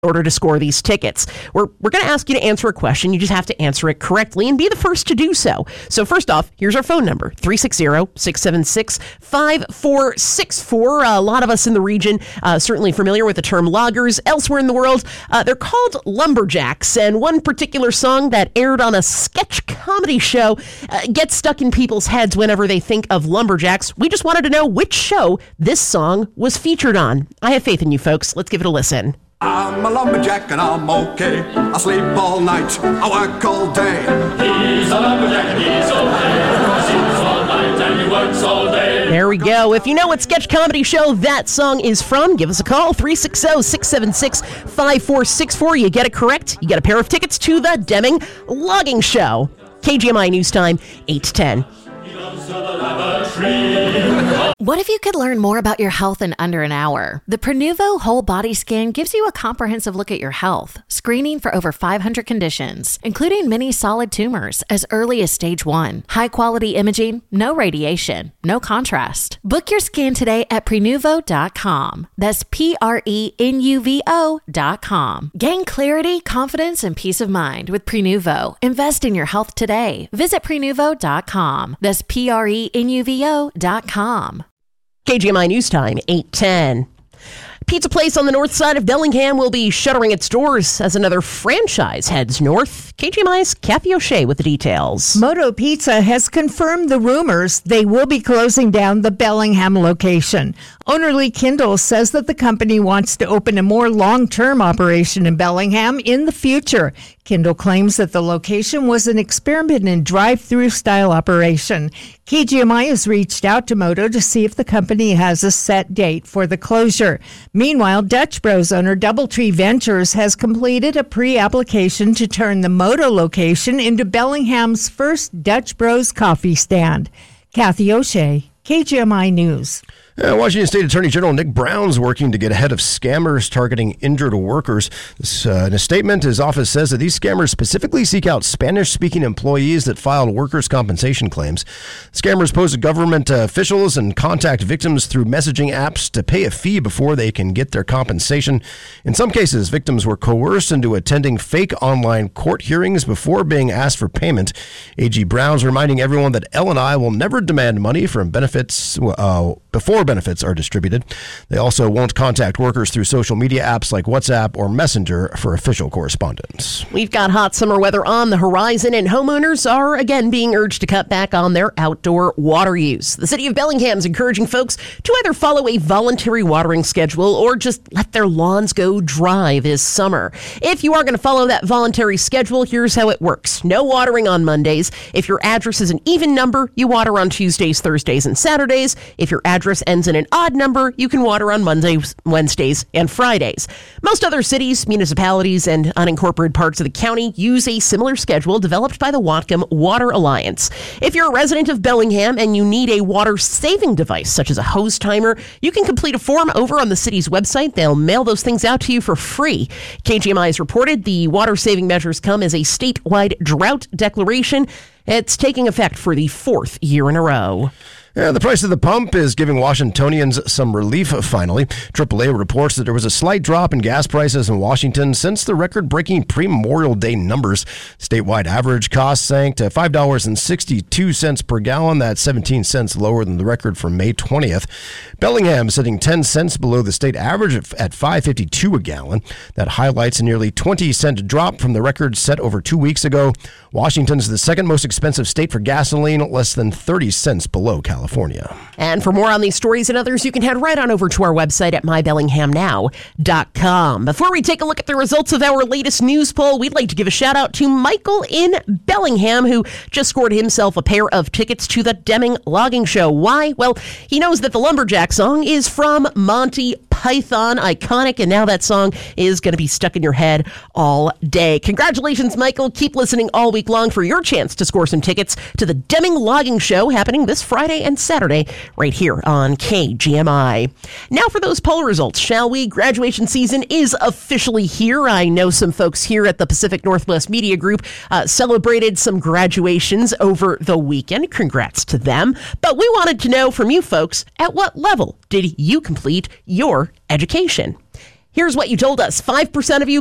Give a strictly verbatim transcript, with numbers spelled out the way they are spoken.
order to score these tickets. We're we're going to ask you to answer a question. You just have to answer it correctly and be the first to do so. So first off, here's our phone number, three six zero, six seven six, five four six four. Uh, a lot of us in the region uh, certainly familiar with the term loggers. Elsewhere in the world, uh, they're called lumberjacks. And one particular song that aired on a sketch comedy show uh, gets stuck in people's heads whenever they think of lumberjacks. We just wanted to know which show this song was featured on. I have faith in you folks. Let's give it a listen. I'm a lumberjack and I'm okay. I sleep all night, I work all day. He's a lumberjack and he's okay. He sleeps all night and he works all day. There we go. If you know what sketch comedy show that song is from, give us a call, three six zero, six seven six, five four six four. You get it correct, you get a pair of tickets to the Deming Logging Show. K G M I News Time, eight to ten. What if you could learn more about your health in under an hour? The Prenuvo Whole Body Scan gives you a comprehensive look at your health, screening for over five hundred conditions, including many solid tumors as early as stage one. High-quality imaging, no radiation, no contrast. Book your scan today at prenuvo dot com. That's P R E N U V O dot com. Gain clarity, confidence, and peace of mind with Prenuvo. Invest in your health today. Visit prenuvo dot com. That's P R E N U V O dot com. K G M I News Time, eight ten. Pizza place on the north side of Bellingham will be shuttering its doors as another franchise heads north. K G M I's Kathy O'Shea with the details. Moto Pizza has confirmed the rumors they will be closing down the Bellingham location. Owner Lee Kindle says that the company wants to open a more long-term operation in Bellingham in the future. Kindle claims that the location was an experiment in drive-through style operation. K G M I has reached out to Moto to see if the company has a set date for the closure. Meanwhile, Dutch Bros owner Doubletree Ventures has completed a pre-application to turn the Moto location into Bellingham's first Dutch Bros coffee stand. Kathy O'Shea, K G M I News. Uh, Washington State Attorney General Nick Brown's working to get ahead of scammers targeting injured workers. This, uh, in a statement, his office says that these scammers specifically seek out Spanish-speaking employees that filed workers' compensation claims. Scammers pose to government uh, officials and contact victims through messaging apps to pay a fee before they can get their compensation. In some cases, victims were coerced into attending fake online court hearings before being asked for payment. A G Brown's reminding everyone that L and I will never demand money from benefits uh, before benefits are distributed. They also won't contact workers through social media apps like WhatsApp or Messenger for official correspondence. We've got hot summer weather on the horizon, and homeowners are again being urged to cut back on their outdoor water use. The city of Bellingham is encouraging folks to either follow a voluntary watering schedule or just let their lawns go dry this summer. If you are going to follow that voluntary schedule, here's how it works. No watering on Mondays. If your address is an even number, you water on Tuesdays, Thursdays, and Saturdays. If your address ends in an odd number, you can water on Mondays, Wednesdays, and Fridays. Most other cities, municipalities, and unincorporated parts of the county use a similar schedule developed by the Whatcom Water Alliance. If you're a resident of Bellingham and you need a water-saving device, such as a hose timer, you can complete a form over on the city's website. They'll mail those things out to you for free. K G M I has reported the water-saving measures come as a statewide drought declaration. It's taking effect for the fourth year in a row. Yeah, the price of the pump is giving Washingtonians some relief finally. triple A reports that there was a slight drop in gas prices in Washington since the record-breaking pre-Memorial Day numbers. Statewide average cost sank to five dollars and sixty-two cents per gallon. That's seventeen cents lower than the record from May twentieth. Bellingham sitting ten cents below the state average at five dollars and fifty-two cents a gallon. That highlights a nearly twenty cent drop from the record set over two weeks ago. Washington is the second most expensive state for gasoline, less than thirty cents below California. California. And for more on these stories and others, you can head right on over to our website at my bellingham now dot com. Before we take a look at the results of our latest news poll, we'd like to give a shout out to Michael in Bellingham, who just scored himself a pair of tickets to the Deming Logging Show. Why? Well, he knows that the Lumberjack song is from Monty Python, iconic, and now that song is going to be stuck in your head all day. Congratulations, Michael. Keep listening all week long for your chance to score some tickets to the Deming Logging Show happening this Friday and Saturday right here on K G M I. Now for those poll results, shall we? Graduation season is officially here. I know some folks here at the Pacific Northwest Media Group uh, celebrated some graduations over the weekend. Congrats to them. But we wanted to know from you folks, at what level did you complete your education? Here's what you told us. five percent of you